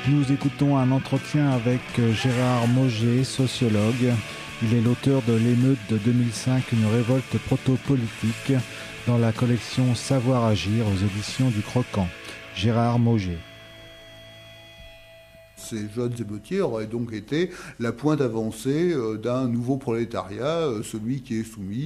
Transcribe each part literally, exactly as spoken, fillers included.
Nous écoutons un entretien avec Gérard Mauger, sociologue. Il est l'auteur de L'émeute de deux mille cinq, une révolte proto-politique, dans la collection Savoir agir aux éditions du Croquant. Gérard Mauger. Ces jeunes émeutiers auraient donc été la pointe avancée d'un nouveau prolétariat, celui qui est soumis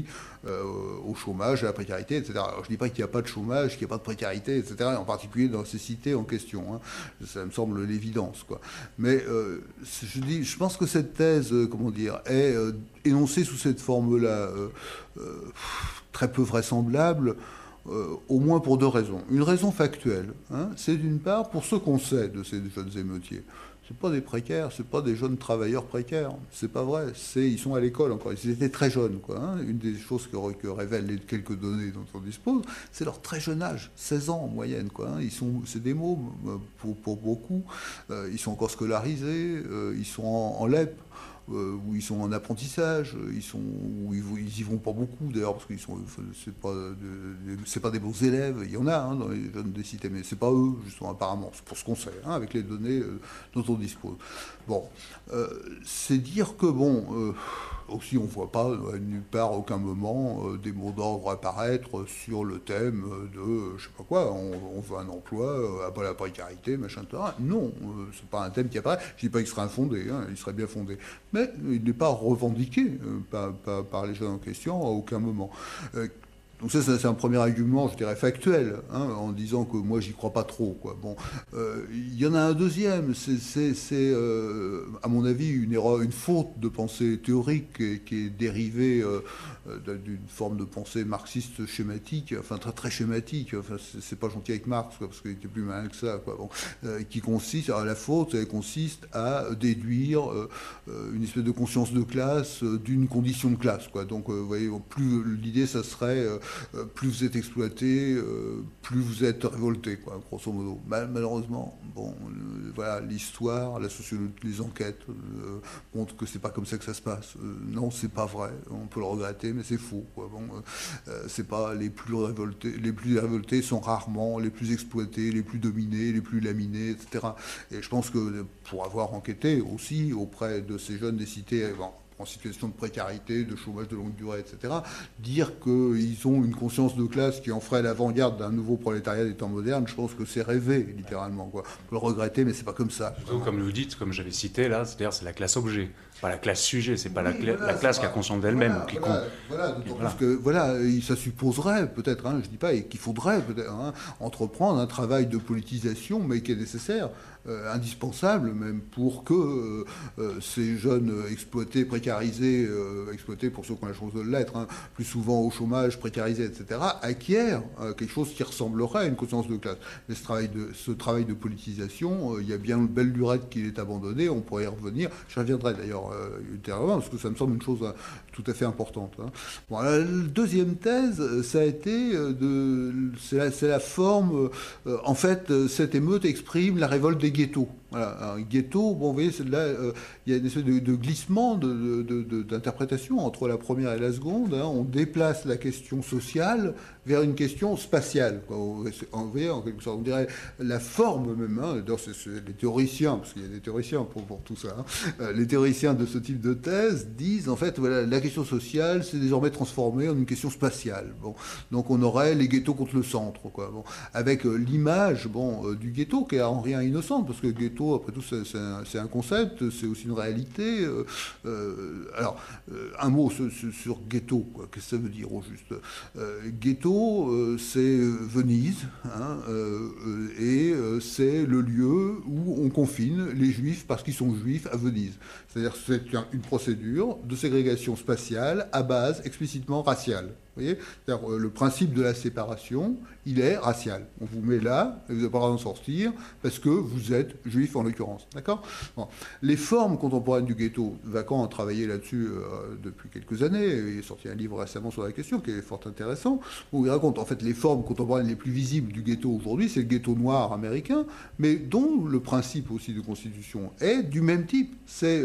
au chômage, à la précarité, et cetera. Alors je ne dis pas qu'il n'y a pas de chômage, qu'il n'y a pas de précarité, et cetera, en particulier dans ces cités en question. Hein. Ça me semble l'évidence, quoi. Mais euh, je, dis, je pense que cette thèse, comment dire, est euh, énoncée sous cette forme-là, euh, euh, très peu vraisemblable, Euh, au moins pour deux raisons. Une raison factuelle, hein, c'est d'une part pour ce qu'on sait de ces jeunes émeutiers. C'est pas des précaires, c'est pas des jeunes travailleurs précaires, c'est pas vrai. C'est, ils sont à l'école encore, ils étaient très jeunes, quoi. Hein. Une des choses que, que révèlent les quelques données dont on dispose, c'est leur très jeune âge, seize ans en moyenne, quoi. Hein. Ils sont, c'est des mômes pour, pour beaucoup. Euh, ils sont encore scolarisés, euh, ils sont en, en L E P. Euh, où ils sont en apprentissage, ils sont, où ils, ils y vont pas beaucoup d'ailleurs parce qu'ils sont, c'est pas, de, c'est pas des bons élèves. Il y en a hein, dans les jeunes des cités, mais c'est pas eux justement apparemment. C'est pour ce qu'on sait hein, avec les données euh, dont on dispose. Bon, euh, c'est dire que bon. Euh, Aussi, on ne voit pas euh, nulle part, à aucun moment, euh, des mots d'ordre apparaître sur le thème de, euh, je sais pas quoi, on, on veut un emploi, euh, pas la précarité, machin, et cetera. Non, euh, c'est pas un thème qui apparaît. Je dis pas qu'il serait infondé, hein, il serait bien fondé. Mais il n'est pas revendiqué euh, par, par, par les jeunes en question à aucun moment. Euh, Donc ça, c'est un premier argument, je dirais, factuel, hein, en disant que moi, j'y crois pas trop, quoi. Bon, euh, il y en a un deuxième, c'est, c'est, c'est euh, à mon avis, une erreur, une faute de pensée théorique qui, qui est dérivée euh, d'une forme de pensée marxiste schématique, enfin très très schématique. Enfin, c'est, c'est pas gentil avec Marx, quoi, parce qu'il était plus malin que ça, quoi. Bon, euh, qui consiste, alors, la faute, elle consiste à déduire euh, une espèce de conscience de classe euh, d'une condition de classe, quoi. Donc, euh, vous voyez, plus l'idée, ça serait euh, Euh, plus vous êtes exploité, euh, plus vous êtes révolté, quoi, grosso modo. Mal, malheureusement, bon, euh, voilà, l'histoire, la sociologie, les enquêtes euh, montrent que c'est pas comme ça que ça se passe. Euh, non, c'est pas vrai. On peut le regretter, mais c'est faux, quoi. Bon, euh, c'est pas les plus révoltés. Les plus révoltés sont rarement les plus exploités, les plus dominés, les plus laminés, et cetera. Et je pense que pour avoir enquêté aussi auprès de ces jeunes des cités, bon, en situation de précarité, de chômage de longue durée, et cetera, dire qu'ils ont une conscience de classe qui en ferait l'avant-garde d'un nouveau prolétariat des temps modernes, je pense que c'est rêvé, littéralement, quoi. On peut le regretter, mais c'est pas comme ça. Surtout, comme vous dites, comme j'avais cité là, c'est-à-dire c'est la classe objet, pas la classe sujet, c'est pas oui, la, cla- voilà, la classe pas, qui a conscience d'elle-même. Voilà, qui voilà, compte. voilà, d'autant voilà. plus que voilà, ça supposerait peut-être, hein, je dis pas, et qu'il faudrait peut-être hein, entreprendre un travail de politisation, mais qui est nécessaire. Euh, indispensable même pour que euh, euh, ces jeunes exploités, précarisés, euh, exploités pour ceux qui ont la chance de l'être, hein, plus souvent au chômage, précarisés, et cetera, acquièrent euh, quelque chose qui ressemblerait à une conscience de classe. Mais ce travail de, ce travail de politisation, euh, il y a bien belle lurette qu'il est abandonné, on pourrait y revenir. Je reviendrai d'ailleurs euh, ultérieurement, parce que ça me semble une chose euh, tout à fait importante. Hein. Bon, la deuxième thèse, ça a été euh, de... C'est la, c'est la forme... Euh, en fait, cette émeute exprime la révolte des ghettos. Voilà, un ghetto, bon, vous voyez, là, euh, il y a une espèce de, de glissement de, de, de, d'interprétation entre la première et la seconde. Hein. On déplace la question sociale vers une question spatiale. Quoi. Vous voyez, en quelque sorte, on dirait la forme même. Hein. C'est, c'est les théoriciens, parce qu'il y a des théoriciens pour, pour tout ça. Hein. Euh, les théoriciens de ce type de thèse disent, en fait, voilà, la question sociale, c'est désormais transformée en une question spatiale. Bon, donc on aurait les ghettos contre le centre, quoi. Bon, avec euh, l'image, bon, euh, du ghetto qui est en rien innocente, parce que le ghetto, après tout, c'est, c'est, un, c'est un concept, c'est aussi une réalité. Euh, euh, alors, euh, un mot sur, sur, sur ghetto, quoi. Qu'est-ce que ça veut dire au juste euh, Ghetto, euh, c'est Venise, hein, euh, et euh, c'est le lieu où on confine les juifs parce qu'ils sont juifs à Venise. C'est-à-dire que c'est une procédure de ségrégation spatiale à base explicitement raciale. Vous voyez, c'est-à-dire, euh, le principe de la séparation, il est racial. On vous met là, et vous n'avez pas le droit d'en sortir, parce que vous êtes juif en l'occurrence. D'accord ? Bon. Les formes contemporaines du ghetto, Vacan a travaillé là-dessus euh, depuis quelques années, il a sorti un livre récemment sur la question qui est fort intéressant, où il raconte en fait les formes contemporaines les plus visibles du ghetto aujourd'hui, c'est le ghetto noir américain, mais dont le principe aussi de constitution est du même type. C'est euh,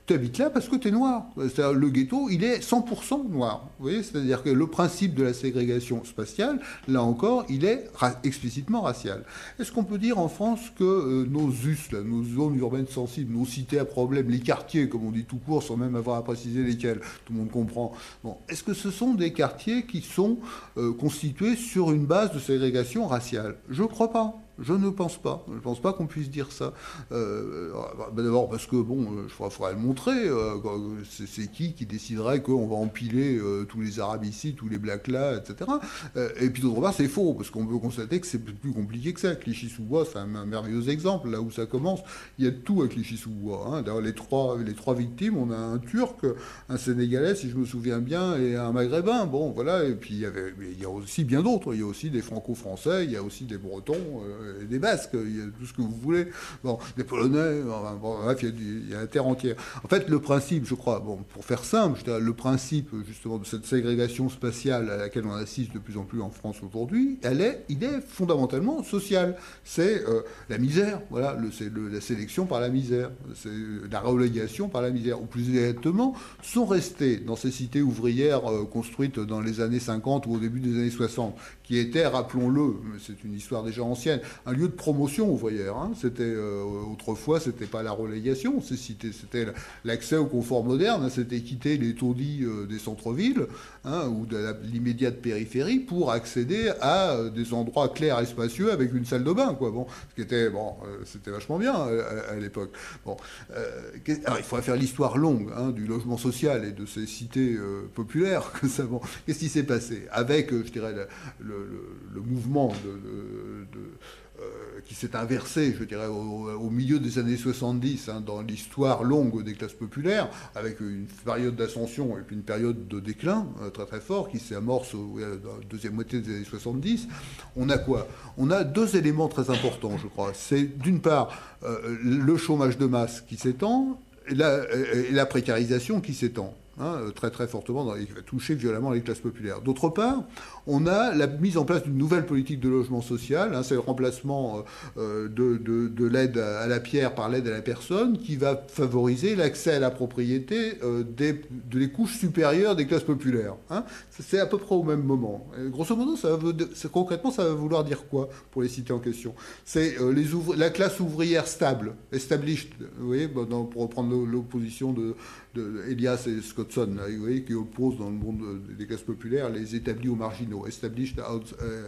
tu habites là parce que tu es noir. C'est-à-dire, le ghetto, il est cent pour cent noir. Vous voyez, c'est-à-dire que le principe de la ségrégation spatiale, là encore, il est ra- explicitement racial. Est-ce qu'on peut dire en France que euh, nos U S, là, nos zones urbaines sensibles, nos cités à problème, les quartiers, comme on dit tout court, sans même avoir à préciser lesquels, tout le monde comprend, bon, est-ce que ce sont des quartiers qui sont euh, constitués sur une base de ségrégation raciale? Je ne crois pas. Je ne pense pas. Je ne pense pas qu'on puisse dire ça. Euh, ben d'abord parce que, bon, il faudrait le montrer. Euh, c'est, c'est qui qui déciderait qu'on va empiler euh, tous les Arabes ici, tous les Blacks là, et cetera. Euh, et puis d'autre part, c'est faux, parce qu'on peut constater que c'est plus compliqué que ça. Clichy-sous-Bois, c'est un, un merveilleux exemple. Là où ça commence, il y a de tout à Clichy-sous-Bois. Hein. D'ailleurs, les trois, les trois victimes, on a un Turc, un Sénégalais, si je me souviens bien, et un Maghrébin. Bon, voilà. Et puis, il y, avait, il y a aussi bien d'autres. Il y a aussi des Franco-Français, il y a aussi des Bretons. Euh, des Basques, il y a tout ce que vous voulez, bon, des Polonais, enfin, bon, bref, il y, a du, il y a la terre entière. En fait, le principe, je crois, bon, pour faire simple, je dirais, le principe justement de cette ségrégation spatiale à laquelle on assiste de plus en plus en France aujourd'hui, elle est, il est fondamentalement social. C'est euh, la misère, voilà, le, c'est le, la sélection par la misère, c'est la relégation par la misère, ou plus exactement, sont restés dans ces cités ouvrières euh, construites dans les années cinquante ou au début des années soixante, qui étaient, rappelons-le, c'est une histoire déjà ancienne, un lieu de promotion ouvrière. Hein. C'était, euh, autrefois, c'était pas la relégation, c'était, c'était l'accès au confort moderne, hein. C'était quitter les taudis euh, des centres-villes, hein, ou de la, l'immédiate périphérie pour accéder à euh, des endroits clairs et spacieux avec une salle de bain, quoi. Bon, ce qui était, bon, euh, c'était vachement bien à, à l'époque. Bon, euh, alors, il faudrait faire l'histoire longue, hein, du logement social et de ces cités euh, populaires. Que ça, bon, qu'est-ce qui s'est passé avec, euh, je dirais, le, le, le mouvement de, de, de Euh, qui s'est inversé, je dirais, au, au milieu des années soixante-dix, hein, dans l'histoire longue des classes populaires, avec une période d'ascension et puis une période de déclin euh, très très fort qui s'amorce euh, dans la deuxième moitié des années soixante-dix. On a quoi? On a deux éléments très importants, je crois. C'est d'une part euh, le chômage de masse qui s'étend et la, et la précarisation qui s'étend. Hein, très très fortement, dans, qui va toucher violemment les classes populaires. D'autre part, on a la mise en place d'une nouvelle politique de logement social, hein, c'est le remplacement euh, de, de, de l'aide à la pierre par l'aide à la personne, qui va favoriser l'accès à la propriété euh, des, des couches supérieures des classes populaires. Hein. C'est à peu près au même moment. Et grosso modo, ça va, ça, concrètement, ça va vouloir dire quoi pour les cités en question? C'est euh, les ouvri- la classe ouvrière stable, established, vous voyez, bon, dans, pour reprendre l'opposition de, de Elias et Scottson, là, vous voyez, qui oppose dans le monde des classes populaires les établis aux marginaux, established out, euh,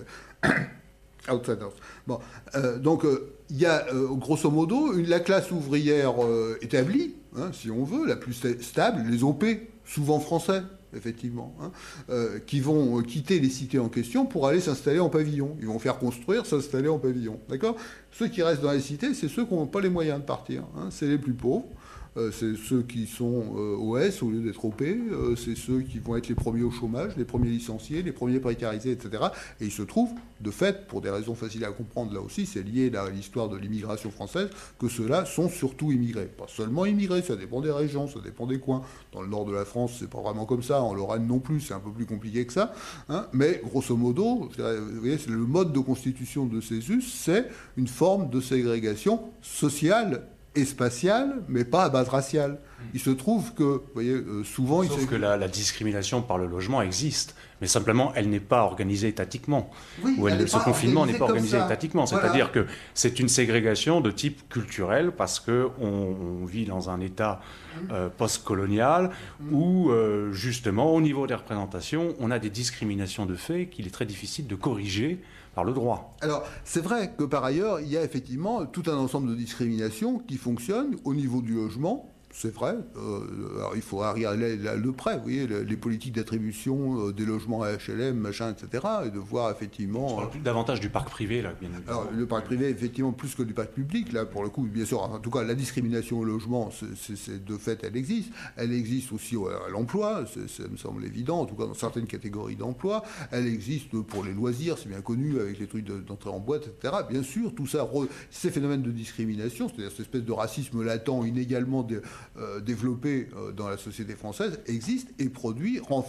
outsiders. Bon, euh, donc il euh, y a euh, grosso modo une, la classe ouvrière euh, établie, hein, si on veut, la plus sta- stable, les O P, souvent français, effectivement, hein, euh, qui vont quitter les cités en question pour aller s'installer en pavillon. Ils vont faire construire, s'installer en pavillon, d'accord? Ceux qui restent dans les cités, c'est ceux qui n'ont pas les moyens de partir, hein, c'est les plus pauvres. Euh, c'est ceux qui sont euh, O S au lieu d'être O P, euh, c'est ceux qui vont être les premiers au chômage, les premiers licenciés, les premiers précarisés, et cetera. Et il se trouve, de fait, pour des raisons faciles à comprendre là aussi, c'est lié à l'histoire de l'immigration française, que ceux-là sont surtout immigrés. Pas seulement immigrés, ça dépend des régions, ça dépend des coins. Dans le nord de la France, c'est pas vraiment comme ça, en Lorraine non plus, c'est un peu plus compliqué que ça. Hein. Mais grosso modo, je dirais, vous voyez, c'est le mode de constitution de ces U S, c'est une forme de ségrégation sociale et spatiale, mais pas à base raciale. Il se trouve que, vous voyez, euh, souvent... Sauf il que la, la discrimination par le logement existe, mais simplement, elle n'est pas organisée étatiquement. Oui, Ou elle, ce confinement n'est pas organisé ça. étatiquement. Voilà. C'est-à-dire que c'est une ségrégation de type culturel, parce qu'on on vit dans un État euh, post-colonial mmh. où, euh, justement, au niveau des représentations, on a des discriminations de fait qu'il est très difficile de corriger par le droit. Alors, c'est vrai que par ailleurs, il y a effectivement tout un ensemble de discriminations qui fonctionnent au niveau du logement. C'est vrai. Euh, alors il faudra regarder là de près, vous voyez, les, les politiques d'attribution euh, des logements à H L M, machin, et cetera, et de voir effectivement... Je parle plus davantage du parc privé, là, bien évidemment. Alors, le parc privé, effectivement, plus que du parc public, là, pour le coup, bien sûr, en tout cas, la discrimination au logement, c'est, c'est, c'est, de fait, elle existe. Elle existe aussi à l'emploi, c'est, ça me semble évident, en tout cas, dans certaines catégories d'emploi. Elle existe pour les loisirs, c'est bien connu, avec les trucs de, d'entrée en boîte, et cetera. Bien sûr, tout ça, re, ces phénomènes de discrimination, c'est-à-dire cette espèce de racisme latent, inégalement... De, Euh, développé euh, dans la société française existe et produit, renforce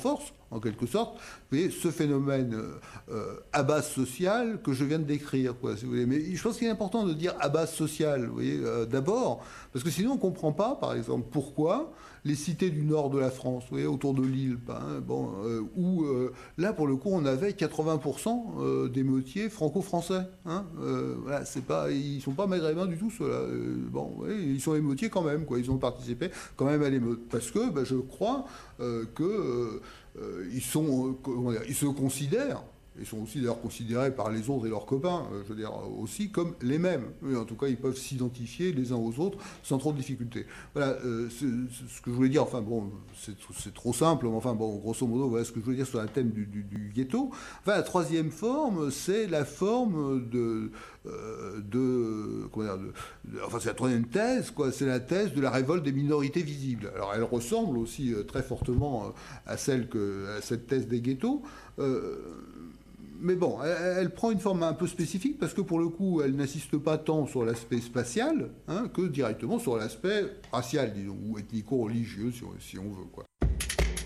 en quelque sorte, vous voyez, ce phénomène euh, à base sociale que je viens de décrire, quoi, si vous voulez. Mais je pense qu'il est important de dire à base sociale, vous voyez, euh, d'abord, parce que sinon on ne comprend pas, par exemple, pourquoi les cités du nord de la France, vous voyez, autour de Lille, hein, bon, euh, où euh, là, pour le coup, on avait quatre-vingts pour cent euh, d'émeutiers franco-français. Hein, euh, voilà, c'est pas, ils ne sont pas maghrébins du tout, ceux-là. Euh, bon, ouais, ils sont émeutiers quand même, quoi. Ils ont participé quand même à l'émeute. Parce que ben, je crois euh, qu'ils euh, sont, euh, ils se considèrent. Ils sont aussi d'ailleurs considérés par les autres et leurs copains, euh, je veux dire, aussi comme les mêmes. Oui, en tout cas, ils peuvent s'identifier les uns aux autres sans trop de difficultés. Voilà, euh, c'est, c'est ce que je voulais dire. Enfin bon, c'est, c'est trop simple, mais enfin bon, grosso modo, voilà ce que je voulais dire sur le thème du, du, du ghetto. Enfin, la troisième forme, c'est la forme de... Euh, de, comment dire, de, de enfin, c'est la troisième thèse, quoi. C'est la thèse de la révolte des minorités visibles. Alors, elle ressemble aussi euh, très fortement euh, à celle que, à cette thèse des ghettos. Euh, Mais bon, elle, elle prend une forme un peu spécifique parce que pour le coup, elle n'insiste pas tant sur l'aspect spatial hein, que directement sur l'aspect racial, disons, ou ethnico-religieux, si on, si on veut, quoi.